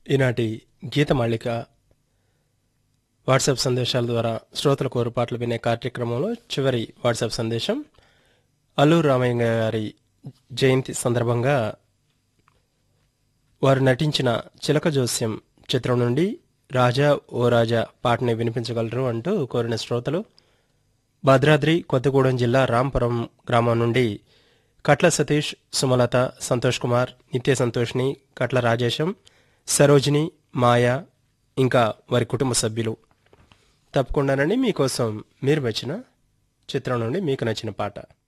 ఈనాటి గీతమాళిక వాట్సాప్ సందేశాల ద్వారా శ్రోతల కోరుపాట్లు వినే కార్యక్రమంలో చివరి వాట్సాప్ సందేశం అల్లూరు రామయ్య గారి జయంతి సందర్భంగా వారు నటించిన చిలక జోస్యం చిత్రం నుండి రాజా ఓ రాజా పాటని వినిపించగలరు అంటూ కోరిన శ్రోతలు భద్రాద్రి కొత్తగూడెం జిల్లా రాంపురం గ్రామం నుండి కట్ల సతీష్, సుమలత, సంతోష్ కుమార్, నిత్య సంతోష్ని, కట్ల రాజేశం, సరోజిని, మాయా ఇంకా వారి కుటుంబ సభ్యులు. తప్పకుండానండి మీకోసం మీరు మెచ్చిన చిత్రం నుండి మీకు నచ్చిన పాట.